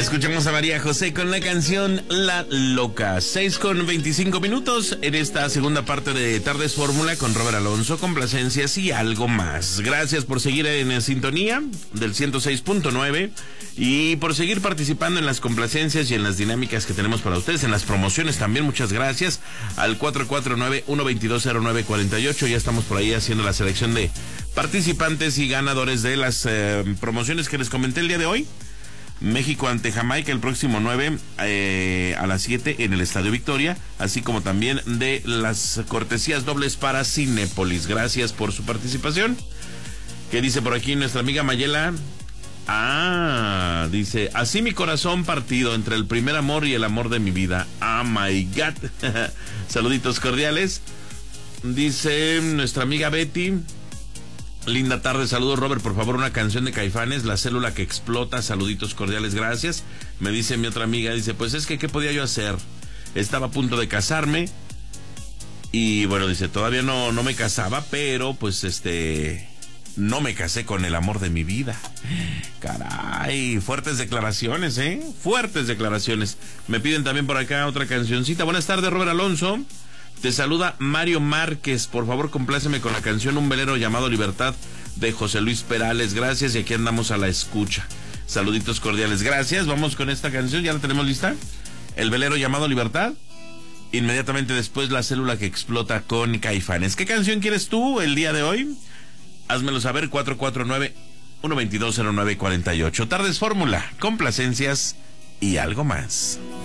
Escuchamos a María José con la canción La Loca. 6:25 en esta segunda parte de Tardes Fórmula con Robert Alonso, complacencias y algo más. Gracias por seguir en sintonía del 106.9 y por seguir participando en las complacencias y en las dinámicas que tenemos para ustedes, en las promociones también. Muchas gracias al 449-122-0948. Ya estamos por ahí haciendo la selección de participantes y ganadores de las promociones que les comenté el día de hoy. México ante Jamaica el próximo 9 a las 7 en el Estadio Victoria, así como también de las cortesías dobles para Cinépolis. Gracias por su participación. ¿Qué dice por aquí nuestra amiga Mayela? Dice, así mi corazón partido entre el primer amor y el amor de mi vida. Oh my God. Saluditos cordiales. Dice nuestra amiga Betty, linda tarde, saludos Robert, por favor una canción de Caifanes, La célula que explota, saluditos cordiales, gracias. Me dice mi otra amiga, dice, pues es que ¿qué podía yo hacer? Estaba a punto de casarme y bueno, dice, todavía no me casaba, pero pues no me casé con el amor de mi vida. Caray, fuertes declaraciones, fuertes declaraciones. Me piden también por acá otra cancioncita. Buenas tardes, Robert Alonso. Te saluda Mario Márquez. Por favor, compláceme con la canción Un velero llamado Libertad de José Luis Perales. Gracias, y aquí andamos a la escucha. Saluditos cordiales. Gracias. Vamos con esta canción. ¿Ya la tenemos lista? El velero llamado Libertad. Inmediatamente después La célula que explota con Caifanes. ¿Qué canción quieres tú el día de hoy? Házmelo saber, 449-122-0948. Tardes Fórmula, complacencias y algo más.